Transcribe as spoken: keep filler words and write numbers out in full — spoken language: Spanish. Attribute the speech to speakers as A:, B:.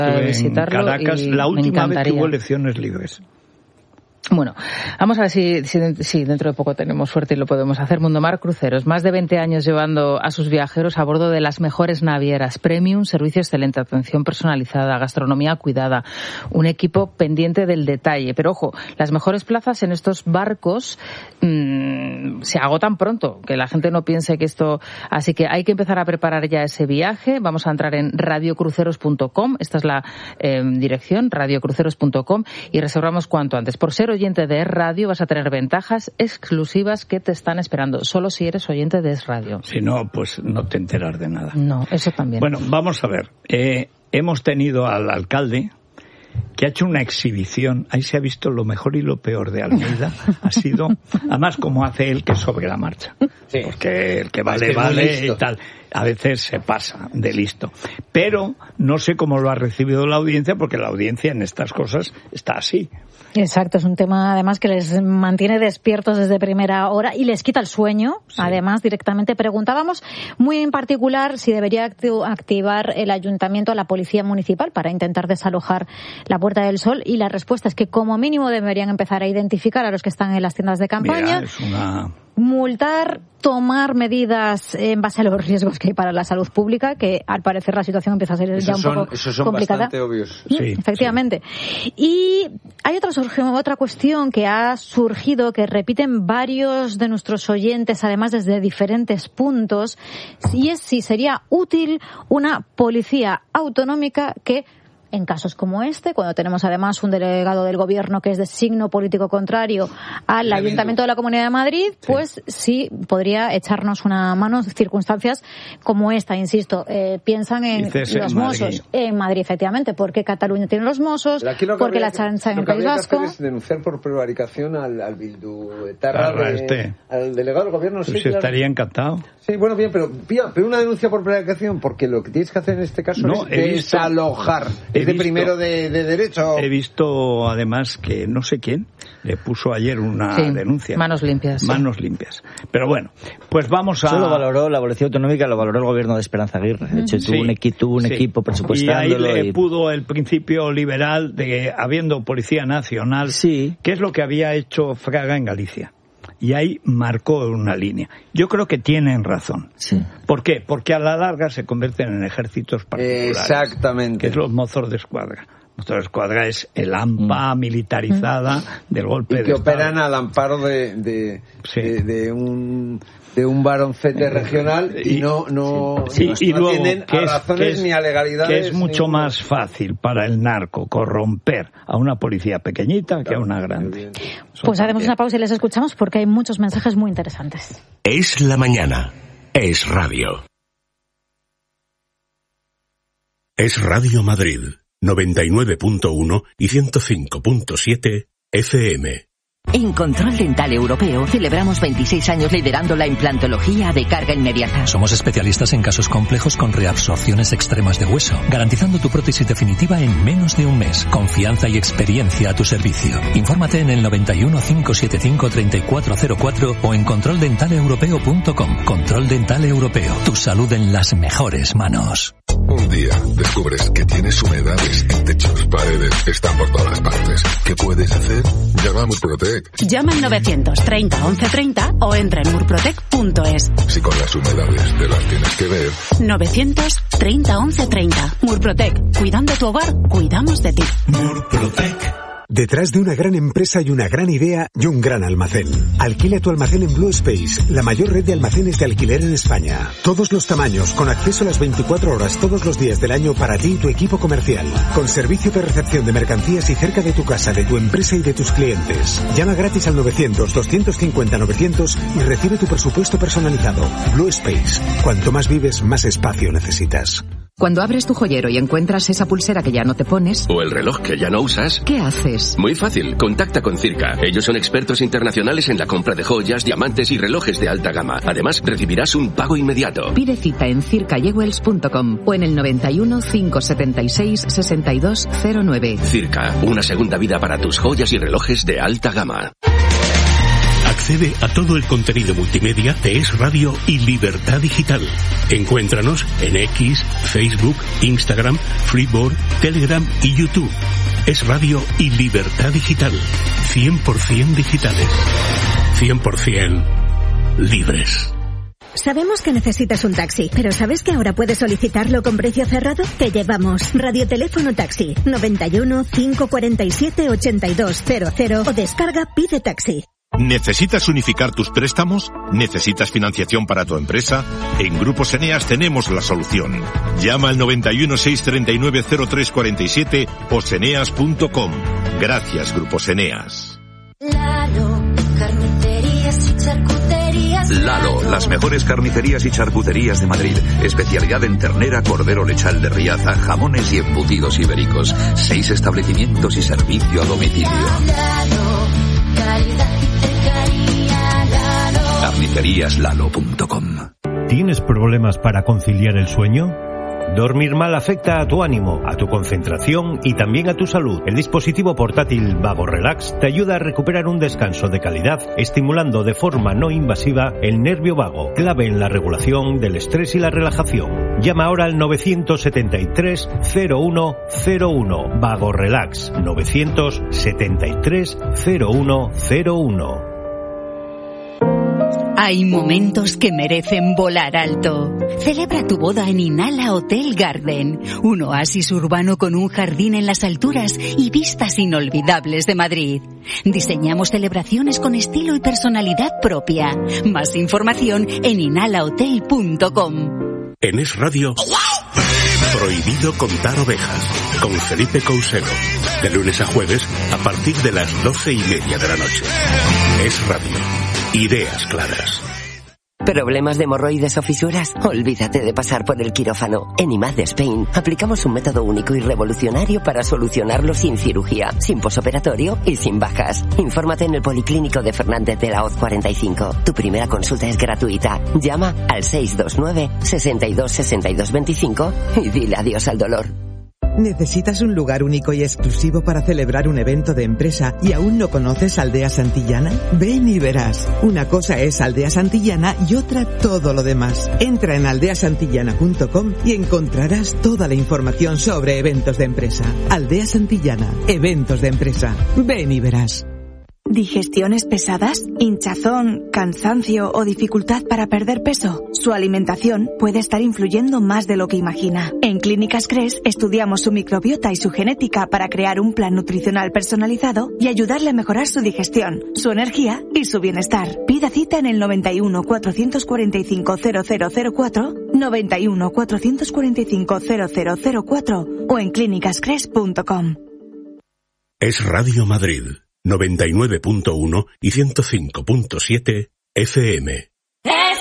A: Estuve visitarlo en Caracas,
B: la última vez que hubo elecciones libres.
A: Bueno, vamos a ver si, si, si dentro de poco tenemos suerte y lo podemos hacer. Mundomar Cruceros, más de veinte años llevando a sus viajeros a bordo de las mejores navieras premium, servicio excelente, atención personalizada, gastronomía cuidada, un equipo pendiente del detalle. Pero ojo, las mejores plazas en estos barcos mmm, se agotan pronto, que la gente no piense que esto... Así que hay que empezar a preparar ya ese viaje. Vamos a entrar en radio cruceros punto com, esta es la eh, dirección, radio cruceros punto com, y reservamos cuanto antes. Por ser oyente de Es Radio vas a tener ventajas exclusivas que te están esperando, solo si eres oyente de Es Radio.
B: Si no, pues no te enteras de nada.
A: No, eso también.
B: Bueno, vamos a ver. Eh, hemos tenido al alcalde que ha hecho una exhibición. Ahí se ha visto lo mejor y lo peor de Almeida. Ha sido, además, como hace él, que es sobre la marcha. Sí. Porque el que vale, es que vale y tal. A veces se pasa de listo. Pero no sé cómo lo ha recibido la audiencia, porque la audiencia en estas cosas está así.
C: Exacto, es un tema además que les mantiene despiertos desde primera hora y les quita el sueño. Sí. Además, directamente preguntábamos muy en particular si debería activar el ayuntamiento a la policía municipal para intentar desalojar la Puerta del Sol, y la respuesta es que como mínimo deberían empezar a identificar a los que están en las tiendas de campaña.
B: Mira, es una...
C: multar, tomar medidas en base a los riesgos que hay para la salud pública, que al parecer la situación empieza a ser esos ya un
D: son,
C: poco
D: esos son
C: complicada.
D: Bastante obvios.
C: Sí, efectivamente. Sí. Y hay otra, otra cuestión que ha surgido, que repiten varios de nuestros oyentes, además desde diferentes puntos, y es si sería útil una policía autonómica que, en casos como este, cuando tenemos además un delegado del gobierno que es de signo político contrario al sí, Ayuntamiento de la Comunidad de Madrid, pues sí, sí podría echarnos una mano en circunstancias como esta, insisto. Eh, piensan en los en Mossos en Madrid, efectivamente, porque Cataluña tiene los Mossos, porque la chancha en el País Vasco.
D: Lo que habría que hacer es denunciar por prevaricación al, al Bilduetarra, de,
B: este.
D: al delegado del gobierno.
B: Pues
D: sí, claro.
B: Estaría encantado.
D: Sí, bueno, bien, pero, pero una denuncia por prevaricación, porque lo que tienes que hacer en este caso no, es desalojar. Es de primero de, de derecho.
B: He visto, además, que no sé quién le puso ayer una
A: sí,
B: denuncia.
A: Manos limpias.
B: Manos sí. limpias. Pero bueno, pues vamos a...
E: Eso lo valoró la Policía Autonómica, lo valoró el gobierno de Esperanza Aguirre. De hecho, tuvo, sí, un, equi, tuvo un sí. equipo presupuestándolo.
B: Y ahí le
E: y...
B: pudo el principio liberal de, habiendo Policía Nacional,
E: sí.
B: que es lo que había hecho Fraga en Galicia. Y ahí marcó una línea. Yo creo que tienen razón.
E: Sí.
B: ¿Por qué? Porque a la larga se convierten en ejércitos particulares.
D: Exactamente.
B: Que es los Mozos de Escuadra. Mozos de Escuadra es el AMPA mm. militarizada mm. del golpe de
D: y que
B: Estado.
D: Operan al amparo de, de,
B: sí.
D: de, de un... de un baroncete regional y, y no no,
B: sí,
D: no,
B: y
D: no
B: luego,
D: tienen
B: que
D: a
B: es,
D: razones
B: que es,
D: ni a legalidades.
B: Que es mucho
D: ni...
B: más fácil para el narco corromper a una policía pequeñita, claro, que a una grande.
C: Pues haremos una pausa y les escuchamos porque hay muchos mensajes muy interesantes.
F: Es la mañana. Es radio. Es Radio Madrid, noventa y nueve punto uno y ciento cinco punto siete F M.
G: En Control Dental Europeo celebramos veintiséis años liderando la implantología de carga inmediata.
H: Somos especialistas en casos complejos con reabsorciones extremas de hueso, garantizando tu prótesis definitiva en menos de un mes. Confianza y experiencia a tu servicio. Infórmate en el noventa y uno, cinco setenta y cinco, treinta y cuatro cero cuatro o en control dental europeo punto com. Control Dental Europeo. Tu salud en las mejores manos.
I: Un día descubres que tienes humedades en techos, paredes, están por todas partes. ¿Qué puedes hacer? Llama a Murprotec.
J: Llama al novecientos treinta once treinta o entra en murprotec punto es.
I: Si con las humedades te las tienes que ver.
J: novecientos treinta once treinta. Murprotec. Cuidando tu hogar, cuidamos de ti.
K: Murprotec. Detrás de una gran empresa y una gran idea y un gran almacén. Alquila tu almacén en Blue Space, la mayor red de almacenes de alquiler en España. Todos los tamaños, con acceso a las veinticuatro horas todos los días del año para ti y tu equipo comercial. Con servicio de recepción de mercancías y cerca de tu casa, de tu empresa y de tus clientes. Llama gratis al novecientos, doscientos cincuenta, novecientos y recibe tu presupuesto personalizado. Blue Space. Cuanto más vives, más espacio necesitas.
L: Cuando abres tu joyero y encuentras esa pulsera que ya no te pones...
F: o el reloj que ya no usas...
L: ¿qué haces?
F: Muy fácil, contacta con Circa. Ellos son expertos internacionales en la compra de joyas, diamantes y relojes de alta gama. Además, recibirás un pago inmediato.
L: Pide cita en circa jewels punto com o en el noventa y uno, cinco setenta y seis, sesenta y dos cero nueve.
F: Circa, una segunda vida para tus joyas y relojes de alta gama.
M: Accede a todo el contenido multimedia de Es Radio y Libertad Digital. Encuéntranos en X, Facebook, Instagram, Freeboard, Telegram y YouTube. Es Radio y Libertad Digital. cien por ciento digitales. cien por ciento libres.
N: Sabemos que necesitas un taxi, pero ¿sabes que ahora puedes solicitarlo con precio cerrado? Te llevamos Radioteléfono Taxi noventa y uno, cinco cuarenta y siete, ochenta y dos cero cero o descarga Pide Taxi.
O: ¿Necesitas unificar tus préstamos? ¿Necesitas financiación para tu empresa? En Grupos Eneas tenemos la solución. Llama al noventa y uno, seiscientos treinta y nueve, cero tres cuarenta y siete o seneas punto com. Gracias, Grupos Eneas.
P: Lalo, carnicerías y charcuterías.
Q: Lalo, las mejores carnicerías y charcuterías de Madrid. Especialidad en ternera, cordero lechal de Riaza, jamones y embutidos ibéricos. Seis establecimientos y servicio a domicilio.
P: Lalo, calidad y cercanía. Lalo.
Q: carnicerías lalo punto com.
R: ¿Tienes problemas para conciliar el sueño? Dormir mal afecta a tu ánimo, a tu concentración y también a tu salud. El dispositivo portátil Vago Relax te ayuda a recuperar un descanso de calidad, estimulando de forma no invasiva el nervio vago, clave en la regulación del estrés y la relajación. Llama ahora al novecientos setenta y tres, cero uno cero uno. Vago Relax, novecientos setenta y tres, cero uno cero uno.
S: Hay momentos que merecen volar alto. Celebra tu boda en Inala Hotel Garden, un oasis urbano con un jardín en las alturas y vistas inolvidables de Madrid. Diseñamos celebraciones con estilo y personalidad propia. Más información en inala hotel punto com.
M: En Es Radio, Prohibido contar ovejas, con Felipe Cousero. De lunes a jueves, a partir de las doce y media de la noche. Es Radio. Ideas claras.
T: ¿Problemas de hemorroides o fisuras? Olvídate de pasar por el quirófano. En I M A D Spain aplicamos un método único y revolucionario para solucionarlo sin cirugía, sin posoperatorio y sin bajas. Infórmate en el Policlínico de Fernández de la Hoz cuarenta y cinco. Tu primera consulta es gratuita. Llama al seis dos nueve, sesenta y dos, sesenta y dos veinticinco y dile adiós al dolor.
U: ¿Necesitas un lugar único y exclusivo para celebrar un evento de empresa y aún no conoces Aldea Santillana? Ven y verás. Una cosa es Aldea Santillana y otra todo lo demás. Entra en aldea santillana punto com y encontrarás toda la información sobre eventos de empresa. Aldea Santillana, eventos de empresa. Ven y verás.
V: ¿Digestiones pesadas? ¿Hinchazón, cansancio o dificultad para perder peso? Su alimentación puede estar influyendo más de lo que imagina. En Clínicas Cres estudiamos su microbiota y su genética para crear un plan nutricional personalizado y ayudarle a mejorar su digestión, su energía y su bienestar. Pida cita en el noventa y uno, cuatrocientos cuarenta y cinco, cero cero cero cuatro, noventa y uno, cuatrocientos cuarenta y cinco, cero cero cero cuatro o en clínicas cres punto com.
M: Es Radio Madrid. noventa y nueve punto uno y ciento cinco punto siete F M.